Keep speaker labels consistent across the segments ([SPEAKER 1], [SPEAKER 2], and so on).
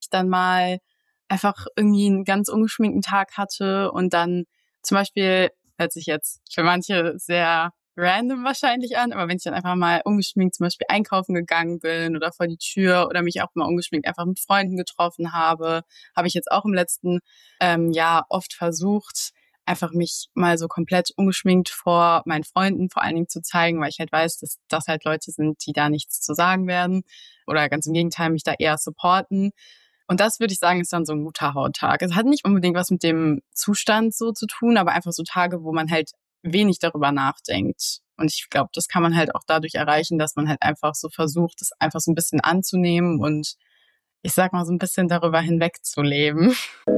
[SPEAKER 1] ich dann mal einfach irgendwie einen ganz ungeschminkten Tag hatte und dann zum Beispiel, hört sich jetzt für manche sehr random wahrscheinlich an, aber wenn ich dann einfach mal ungeschminkt zum Beispiel einkaufen gegangen bin oder vor die Tür oder mich auch mal ungeschminkt einfach mit Freunden getroffen habe, habe ich jetzt auch im letzten Jahr oft versucht, einfach mich mal so komplett ungeschminkt vor meinen Freunden vor allen Dingen zu zeigen, weil ich halt weiß, dass das halt Leute sind, die da nichts zu sagen werden oder ganz im Gegenteil mich da eher supporten. Und das würde ich sagen, ist dann so ein guter Hauttag. Es hat nicht unbedingt was mit dem Zustand so zu tun, aber einfach so Tage, wo man halt wenig darüber nachdenkt. Und ich glaube, das kann man halt auch dadurch erreichen, dass man halt einfach so versucht, es einfach so ein bisschen anzunehmen und ich sag mal so ein bisschen darüber hinwegzuleben.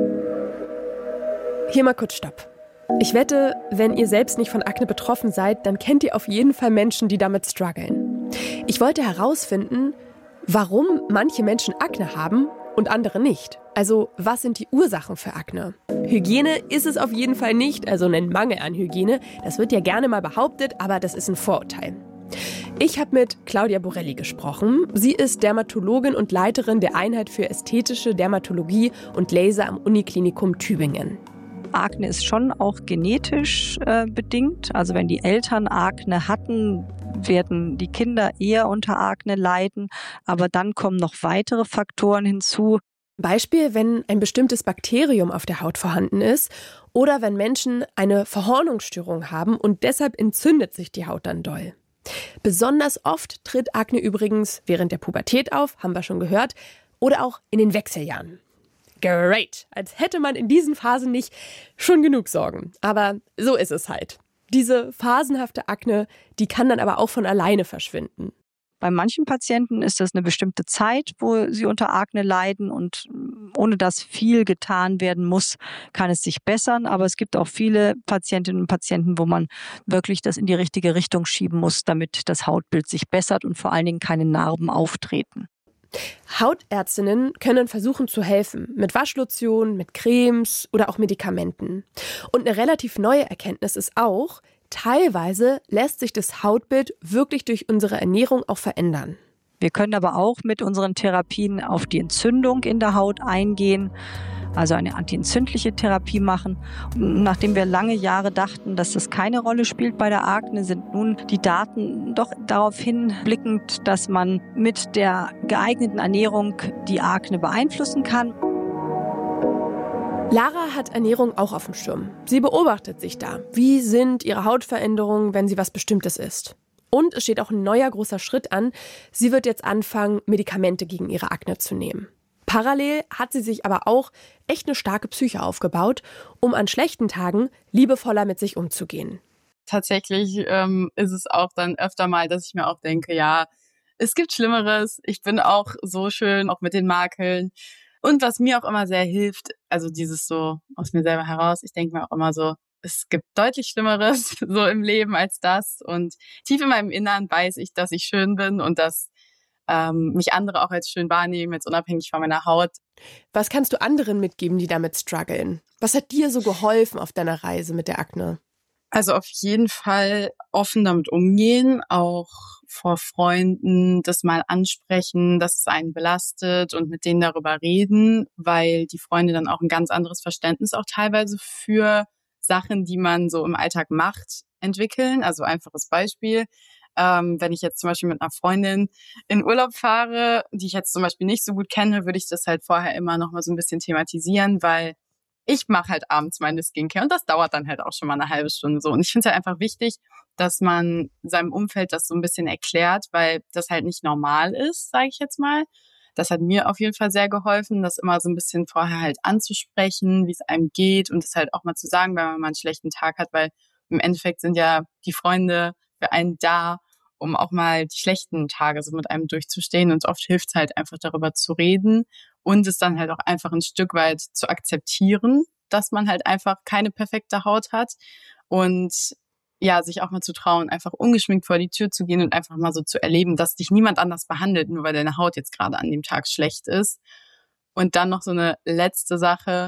[SPEAKER 2] Hier mal kurz Stopp. Ich wette, wenn ihr selbst nicht von Akne betroffen seid, dann kennt ihr auf jeden Fall Menschen, die damit strugglen. Ich wollte herausfinden, warum manche Menschen Akne haben und andere nicht. Also, was sind die Ursachen für Akne? Hygiene ist es auf jeden Fall nicht, also ein Mangel an Hygiene. Das wird ja gerne mal behauptet, aber das ist ein Vorurteil. Ich habe mit Claudia Borelli gesprochen. Sie ist Dermatologin und Leiterin der Einheit für ästhetische Dermatologie und Laser am Uniklinikum Tübingen.
[SPEAKER 3] Akne ist schon auch genetisch bedingt. Also wenn die Eltern Akne hatten, werden die Kinder eher unter Akne leiden. Aber dann kommen noch weitere Faktoren hinzu.
[SPEAKER 2] Beispiel, wenn ein bestimmtes Bakterium auf der Haut vorhanden ist oder wenn Menschen eine Verhornungsstörung haben und deshalb entzündet sich die Haut dann doll. Besonders oft tritt Akne übrigens während der Pubertät auf, haben wir schon gehört, oder auch in den Wechseljahren. Great, als hätte man in diesen Phasen nicht schon genug Sorgen. Aber so ist es halt. Diese phasenhafte Akne, die kann dann aber auch von alleine verschwinden.
[SPEAKER 3] Bei manchen Patienten ist das eine bestimmte Zeit, wo sie unter Akne leiden und ohne dass viel getan werden muss, kann es sich bessern. Aber es gibt auch viele Patientinnen und Patienten, wo man wirklich das in die richtige Richtung schieben muss, damit das Hautbild sich bessert und vor allen Dingen keine Narben auftreten.
[SPEAKER 2] Hautärztinnen können versuchen zu helfen, mit Waschlotion, mit Cremes oder auch Medikamenten. Und eine relativ neue Erkenntnis ist auch, teilweise lässt sich das Hautbild wirklich durch unsere Ernährung auch verändern.
[SPEAKER 3] Wir können aber auch mit unseren Therapien auf die Entzündung in der Haut eingehen, also eine antientzündliche Therapie machen. Und nachdem wir lange Jahre dachten, dass das keine Rolle spielt bei der Akne, sind nun die Daten doch darauf hinblickend, dass man mit der geeigneten Ernährung die Akne beeinflussen kann.
[SPEAKER 2] Lara hat Ernährung auch auf dem Schirm. Sie beobachtet sich da. Wie sind ihre Hautveränderungen, wenn sie was Bestimmtes isst? Und es steht auch ein neuer großer Schritt an. Sie wird jetzt anfangen, Medikamente gegen ihre Akne zu nehmen. Parallel hat sie sich aber auch echt eine starke Psyche aufgebaut, um an schlechten Tagen liebevoller mit sich umzugehen.
[SPEAKER 1] Tatsächlich ist es auch dann öfter mal, dass ich mir auch denke, ja, es gibt Schlimmeres. Ich bin auch so schön, auch mit den Makeln. Und was mir auch immer sehr hilft, also dieses so aus mir selber heraus, ich denke mir auch immer so, es gibt deutlich Schlimmeres so im Leben als das. Und tief in meinem Innern weiß ich, dass ich schön bin und dass mich andere auch als schön wahrnehmen, jetzt unabhängig von meiner Haut.
[SPEAKER 2] Was kannst du anderen mitgeben, die damit strugglen? Was hat dir so geholfen auf deiner Reise mit der Akne?
[SPEAKER 1] Also auf jeden Fall offen damit umgehen, auch vor Freunden das mal ansprechen, dass es einen belastet und mit denen darüber reden, weil die Freunde dann auch ein ganz anderes Verständnis auch teilweise für Sachen, die man so im Alltag macht, entwickeln. Also einfaches Beispiel. Wenn ich jetzt zum Beispiel mit einer Freundin in Urlaub fahre, die ich jetzt zum Beispiel nicht so gut kenne, würde ich das halt vorher immer noch mal so ein bisschen thematisieren, weil ich mache halt abends meine Skincare und das dauert dann halt auch schon mal eine halbe Stunde so. Und ich finde es halt einfach wichtig, dass man seinem Umfeld das so ein bisschen erklärt, weil das halt nicht normal ist, sage ich jetzt mal. Das hat mir auf jeden Fall sehr geholfen, das immer so ein bisschen vorher halt anzusprechen, wie es einem geht und das halt auch mal zu sagen, wenn man mal einen schlechten Tag hat, weil im Endeffekt sind ja die Freunde für einen da, um auch mal die schlechten Tage so mit einem durchzustehen. Und oft hilft es halt einfach darüber zu reden und es dann halt auch einfach ein Stück weit zu akzeptieren, dass man halt einfach keine perfekte Haut hat und ja, sich auch mal zu trauen, einfach ungeschminkt vor die Tür zu gehen und einfach mal so zu erleben, dass dich niemand anders behandelt, nur weil deine Haut jetzt gerade an dem Tag schlecht ist. Und dann noch so eine letzte Sache,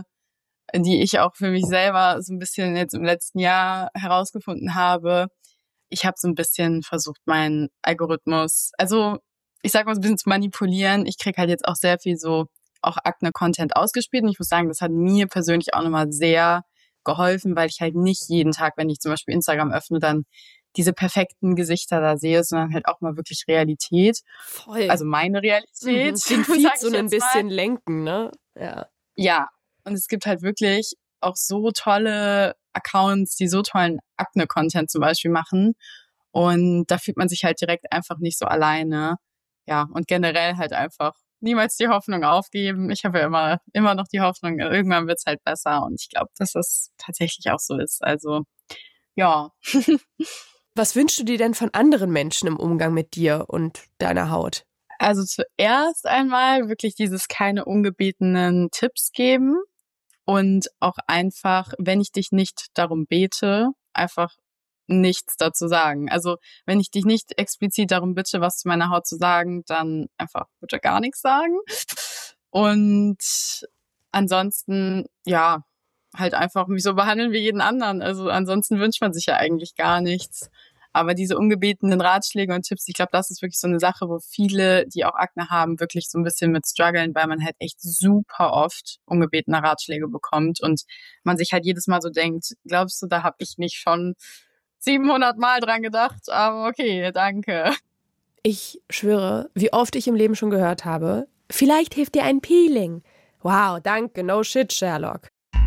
[SPEAKER 1] die ich auch für mich selber so ein bisschen jetzt im letzten Jahr herausgefunden habe. Ich habe so ein bisschen versucht, meinen Algorithmus, also ich sag mal so ein bisschen zu manipulieren. Ich krieg halt jetzt auch sehr viel so auch Akne-Content ausgespielt. Und ich muss sagen, das hat mir persönlich auch nochmal sehr geholfen, weil ich halt nicht jeden Tag, wenn ich zum Beispiel Instagram öffne, dann diese perfekten Gesichter da sehe, sondern halt auch mal wirklich Realität.
[SPEAKER 2] Voll.
[SPEAKER 1] Also meine Realität.
[SPEAKER 2] Den Feed so ein bisschen lenken, ne? Ja.
[SPEAKER 1] Ja, und es gibt halt wirklich auch so tolle Accounts, die so tollen Akne-Content zum Beispiel machen. Und da fühlt man sich halt direkt einfach nicht so alleine. Ja, und generell halt einfach niemals die Hoffnung aufgeben. Ich habe ja immer noch die Hoffnung, irgendwann wird's halt besser. Und ich glaube, dass das tatsächlich auch so ist. Also, ja.
[SPEAKER 2] Was wünschst du dir denn von anderen Menschen im Umgang mit dir und deiner Haut?
[SPEAKER 1] Also zuerst einmal wirklich dieses keine ungebetenen Tipps geben und auch einfach, wenn ich dich nicht darum bete, einfach nichts dazu sagen. Also wenn ich dich nicht explizit darum bitte, was zu meiner Haut zu sagen, dann einfach bitte gar nichts sagen. Und ansonsten, ja, halt einfach mich so behandeln wie jeden anderen. Also ansonsten wünscht man sich ja eigentlich gar nichts. Aber diese ungebetenen Ratschläge und Tipps, ich glaube, das ist wirklich so eine Sache, wo viele, die auch Akne haben, wirklich so ein bisschen mit strugglen, weil man halt echt super oft ungebetene Ratschläge bekommt und man sich halt jedes Mal so denkt, glaubst du, da habe ich nicht schon 700 Mal dran gedacht? Aber okay, danke.
[SPEAKER 2] Ich schwöre, wie oft ich im Leben schon gehört habe, vielleicht hilft dir ein Peeling. Wow, danke, no shit, Sherlock.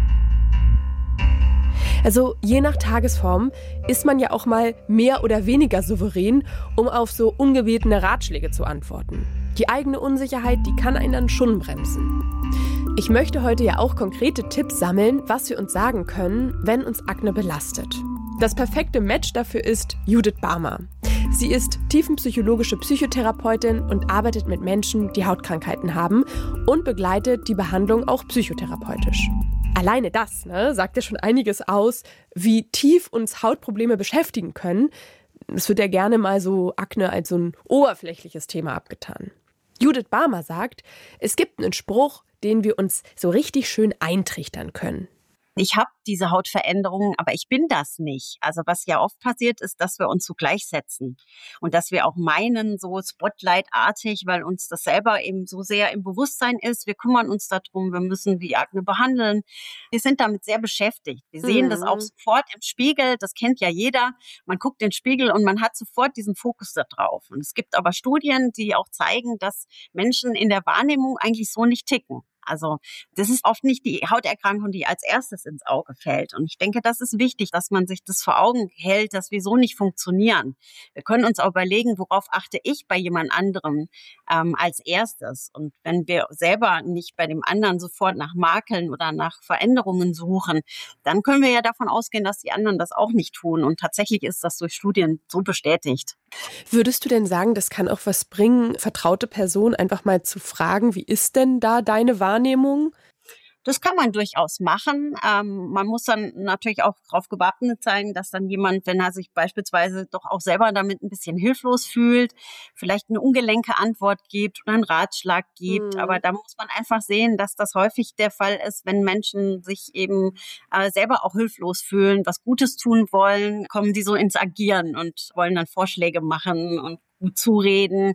[SPEAKER 2] Also je nach Tagesform ist man ja auch mal mehr oder weniger souverän, um auf so ungebetene Ratschläge zu antworten. Die eigene Unsicherheit, die kann einen dann schon bremsen. Ich möchte heute ja auch konkrete Tipps sammeln, was wir uns sagen können, wenn uns Akne belastet. Das perfekte Match dafür ist Judith Barmer. Sie ist tiefenpsychologische Psychotherapeutin und arbeitet mit Menschen, die Hautkrankheiten haben und begleitet die Behandlung auch psychotherapeutisch. Alleine das, sagt ja schon einiges aus, wie tief uns Hautprobleme beschäftigen können. Es wird ja gerne mal so Akne als so ein oberflächliches Thema abgetan. Judith Barmer sagt, es gibt einen Spruch, den wir uns so richtig schön eintrichtern können.
[SPEAKER 4] Ich habe diese Hautveränderungen, aber ich bin das nicht. Also was ja oft passiert ist, dass wir uns so gleichsetzen und dass wir auch meinen, so Spotlight-artig, weil uns das selber eben so sehr im Bewusstsein ist. Wir kümmern uns darum, wir müssen die Akne behandeln. Wir sind damit sehr beschäftigt. Wir sehen das auch sofort im Spiegel. Das kennt ja jeder. Man guckt in den Spiegel und man hat sofort diesen Fokus da drauf. Und es gibt aber Studien, die auch zeigen, dass Menschen in der Wahrnehmung eigentlich so nicht ticken. Also das ist oft nicht die Hauterkrankung, die als erstes ins Auge fällt. Und ich denke, das ist wichtig, dass man sich das vor Augen hält, dass wir so nicht funktionieren. Wir können uns auch überlegen, worauf achte ich bei jemand anderem als erstes. Und wenn wir selber nicht bei dem anderen sofort nach Makeln oder nach Veränderungen suchen, dann können wir ja davon ausgehen, dass die anderen das auch nicht tun. Und tatsächlich ist das durch Studien so bestätigt.
[SPEAKER 2] Würdest du denn sagen, das kann auch was bringen, vertraute Personen einfach mal zu fragen, wie ist denn da deine Wahrnehmung?
[SPEAKER 4] Das kann man durchaus machen. Man muss dann natürlich auch darauf gewappnet sein, dass dann jemand, wenn er sich beispielsweise doch auch selber damit ein bisschen hilflos fühlt, vielleicht eine ungelenke Antwort gibt oder einen Ratschlag gibt. Aber da muss man einfach sehen, dass das häufig der Fall ist, wenn Menschen sich eben selber auch hilflos fühlen, was Gutes tun wollen, kommen die so ins Agieren und wollen dann Vorschläge machen und gut zureden.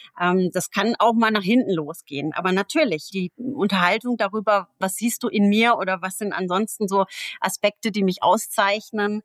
[SPEAKER 4] Das kann auch mal nach hinten losgehen. Aber natürlich, die Unterhaltung darüber, was siehst du in mir oder was sind ansonsten so Aspekte, die mich auszeichnen,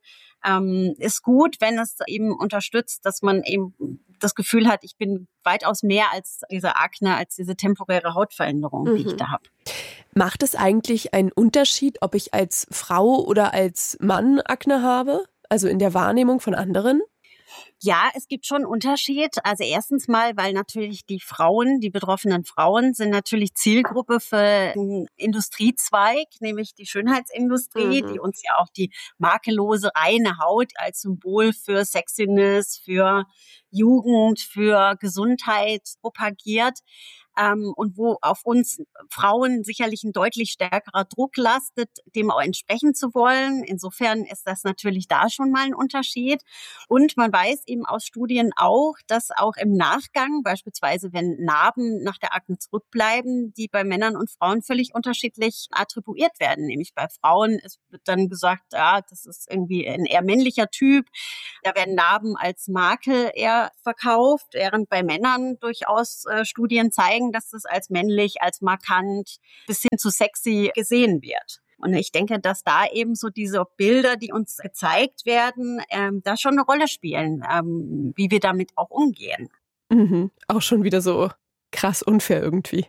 [SPEAKER 4] ist gut, wenn es eben unterstützt, dass man eben das Gefühl hat, ich bin weitaus mehr als diese Akne, als diese temporäre Hautveränderung, die ich da habe.
[SPEAKER 2] Macht es eigentlich einen Unterschied, ob ich als Frau oder als Mann Akne habe? Also in der Wahrnehmung von anderen?
[SPEAKER 4] Ja, es gibt schon einen Unterschied. Also erstens mal, weil natürlich die Frauen, die betroffenen Frauen sind natürlich Zielgruppe für einen Industriezweig, nämlich die Schönheitsindustrie, die uns ja auch die makellose, reine Haut als Symbol für Sexiness, für Jugend, für Gesundheit propagiert. Und wo auf uns Frauen sicherlich ein deutlich stärkerer Druck lastet, dem auch entsprechen zu wollen. Insofern ist das natürlich da schon mal ein Unterschied. Und man weiß eben aus Studien auch, dass auch im Nachgang, beispielsweise wenn Narben nach der Akne zurückbleiben, die bei Männern und Frauen völlig unterschiedlich attribuiert werden. Nämlich bei Frauen wird dann gesagt, ja, das ist irgendwie ein eher männlicher Typ. Da werden Narben als Makel eher verkauft, während bei Männern durchaus Studien zeigen, zeigen, dass das als männlich, als markant, bis hin zu sexy gesehen wird. Und ich denke, dass da eben so diese Bilder, die uns gezeigt werden, da schon eine Rolle spielen, wie wir damit auch umgehen.
[SPEAKER 2] Auch schon wieder so krass unfair irgendwie.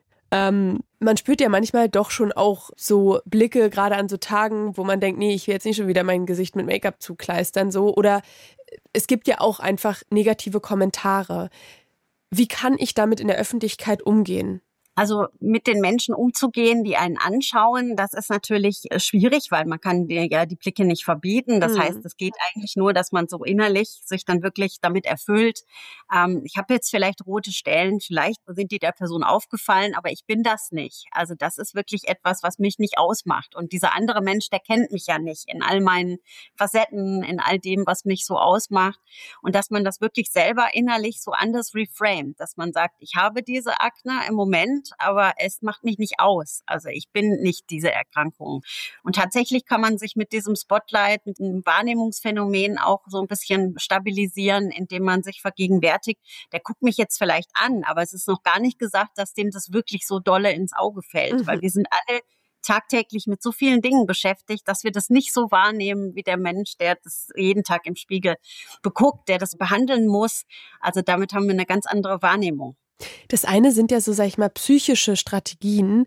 [SPEAKER 2] Man spürt ja manchmal doch schon auch so Blicke, gerade an so Tagen, wo man denkt, nee, ich will jetzt nicht schon wieder mein Gesicht mit Make-up zukleistern, so. Oder es gibt ja auch einfach negative Kommentare. Wie kann ich damit in der Öffentlichkeit umgehen?
[SPEAKER 4] Also mit den Menschen umzugehen, die einen anschauen, das ist natürlich schwierig, weil man kann ja die Blicke nicht verbieten. Das heißt, es geht eigentlich nur, dass man so innerlich sich dann wirklich damit erfüllt. Ich habe jetzt vielleicht rote Stellen, vielleicht sind die der Person aufgefallen, aber ich bin das nicht. Also das ist wirklich etwas, was mich nicht ausmacht. Und dieser andere Mensch, der kennt mich ja nicht in all meinen Facetten, in all dem, was mich so ausmacht. Und dass man das wirklich selber innerlich so anders reframed, dass man sagt, ich habe diese Akne im Moment, aber es macht mich nicht aus. Also ich bin nicht diese Erkrankung. Und tatsächlich kann man sich mit diesem Spotlight, mit dem Wahrnehmungsphänomen auch so ein bisschen stabilisieren, indem man sich vergegenwärtigt, der guckt mich jetzt vielleicht an, aber es ist noch gar nicht gesagt, dass dem das wirklich so dolle ins Auge fällt, weil wir sind alle tagtäglich mit so vielen Dingen beschäftigt, dass wir das nicht so wahrnehmen wie der Mensch, der das jeden Tag im Spiegel beguckt, der das behandeln muss. Also damit haben wir eine ganz andere Wahrnehmung.
[SPEAKER 2] Das eine sind ja so, sag ich mal, psychische Strategien.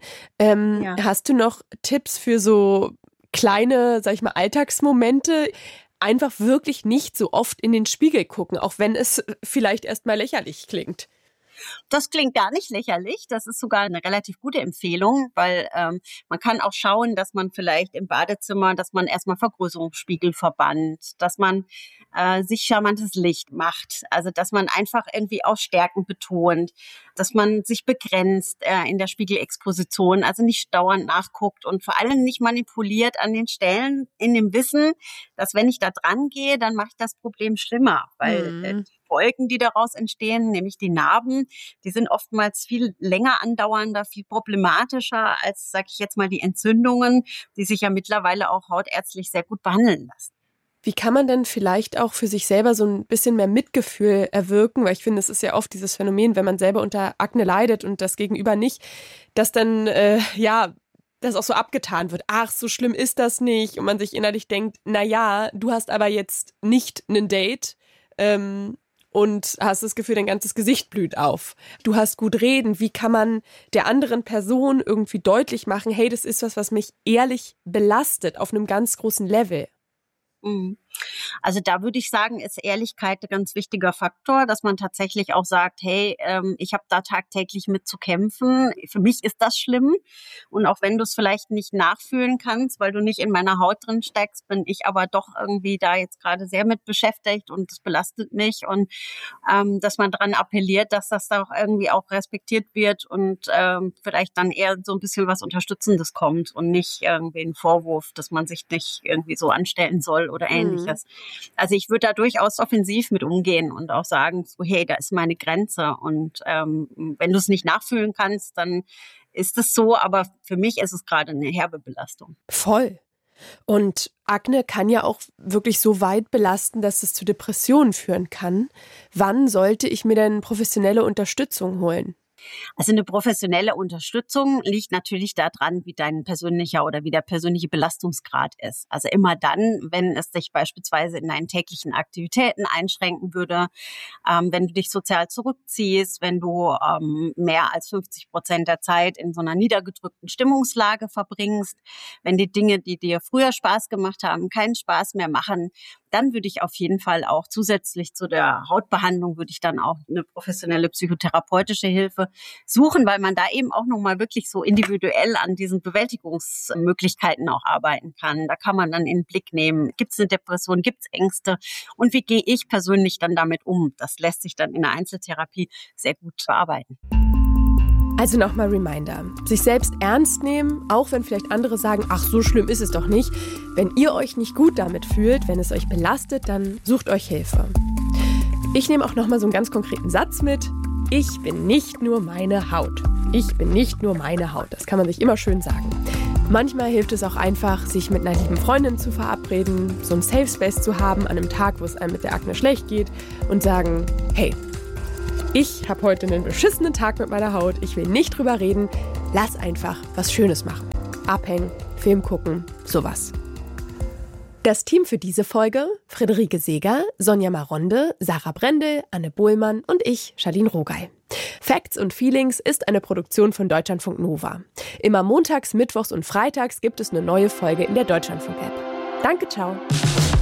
[SPEAKER 2] Hast du noch Tipps für so kleine, sag ich mal, Alltagsmomente? Einfach wirklich nicht so oft in den Spiegel gucken, auch wenn es vielleicht erstmal lächerlich klingt.
[SPEAKER 4] Das klingt gar nicht lächerlich. Das ist sogar eine relativ gute Empfehlung, weil man kann auch schauen, dass man vielleicht im Badezimmer, dass man erstmal Vergrößerungsspiegel verbannt, dass man sich charmantes Licht macht, also dass man einfach irgendwie auch Stärken betont, dass man sich begrenzt in der Spiegelexposition, also nicht dauernd nachguckt und vor allem nicht manipuliert an den Stellen in dem Wissen, dass wenn ich da dran gehe, dann mache ich das Problem schlimmer, weil die Folgen, die daraus entstehen, nämlich die Narben, die sind oftmals viel länger andauernder, viel problematischer als, sag ich jetzt mal, die Entzündungen, die sich ja mittlerweile auch hautärztlich sehr gut behandeln lassen.
[SPEAKER 2] Wie kann man denn vielleicht auch für sich selber so ein bisschen mehr Mitgefühl erwirken? Weil ich finde, es ist ja oft dieses Phänomen, wenn man selber unter Akne leidet und das Gegenüber nicht, dass dann, das auch so abgetan wird. Ach, so schlimm ist das nicht. Und man sich innerlich denkt, naja, du hast aber jetzt nicht ein Date, und hast das Gefühl, dein ganzes Gesicht blüht auf. Du hast gut reden. Wie kann man der anderen Person irgendwie deutlich machen, hey, das ist was mich ehrlich belastet auf einem ganz großen Level?
[SPEAKER 4] Also da würde ich sagen, ist Ehrlichkeit ein ganz wichtiger Faktor, dass man tatsächlich auch sagt, hey, ich habe da tagtäglich mit zu kämpfen. Für mich ist das schlimm. Und auch wenn du es vielleicht nicht nachfühlen kannst, weil du nicht in meiner Haut drin steckst, bin ich aber doch irgendwie da jetzt gerade sehr mit beschäftigt und das belastet mich. Und dass man daran appelliert, dass das da auch irgendwie auch respektiert wird und vielleicht dann eher so ein bisschen was Unterstützendes kommt und nicht irgendwie ein Vorwurf, dass man sich nicht irgendwie so anstellen soll oder Ähnliches. Also ich würde da durchaus offensiv mit umgehen und auch sagen, so, hey, da ist meine Grenze. Und wenn du es nicht nachfühlen kannst, dann ist es so. Aber für mich ist es gerade eine herbe Belastung.
[SPEAKER 2] Voll. Und Akne kann ja auch wirklich so weit belasten, dass es zu Depressionen führen kann. Wann sollte ich mir denn professionelle Unterstützung holen?
[SPEAKER 4] Also eine professionelle Unterstützung liegt natürlich daran, wie dein persönlicher oder wie der persönliche Belastungsgrad ist. Also immer dann, wenn es dich beispielsweise in deinen täglichen Aktivitäten einschränken würde, wenn du dich sozial zurückziehst, wenn du mehr als 50% der Zeit in so einer niedergedrückten Stimmungslage verbringst, wenn die Dinge, die dir früher Spaß gemacht haben, keinen Spaß mehr machen, dann würde ich auf jeden Fall auch zusätzlich zu der Hautbehandlung würde ich dann auch eine professionelle psychotherapeutische Hilfe suchen, weil man da eben auch nochmal wirklich so individuell an diesen Bewältigungsmöglichkeiten auch arbeiten kann. Da kann man dann in den Blick nehmen, gibt es eine Depression, gibt es Ängste und wie gehe ich persönlich dann damit um? Das lässt sich dann in der Einzeltherapie sehr gut bearbeiten.
[SPEAKER 2] Also nochmal Reminder, sich selbst ernst nehmen, auch wenn vielleicht andere sagen, ach, so schlimm ist es doch nicht. Wenn ihr euch nicht gut damit fühlt, wenn es euch belastet, dann sucht euch Hilfe. Ich nehme auch nochmal so einen ganz konkreten Satz mit. Ich bin nicht nur meine Haut. Ich bin nicht nur meine Haut. Das kann man sich immer schön sagen. Manchmal hilft es auch einfach, sich mit einer lieben Freundin zu verabreden, so einen Safe Space zu haben an einem Tag, wo es einem mit der Akne schlecht geht und sagen, hey, Ich habe heute einen beschissenen Tag mit meiner Haut, ich will nicht drüber reden. Lass einfach was Schönes machen. Abhängen, Film gucken, sowas. Das Team für diese Folge: Friederike Seeger, Sonja Maronde, Sarah Brendel, Anne Bohlmann und ich, Charlene Rogal. Facts und Feelings ist eine Produktion von Deutschlandfunk Nova. Immer montags, mittwochs und freitags gibt es eine neue Folge in der Deutschlandfunk-App. Danke, ciao.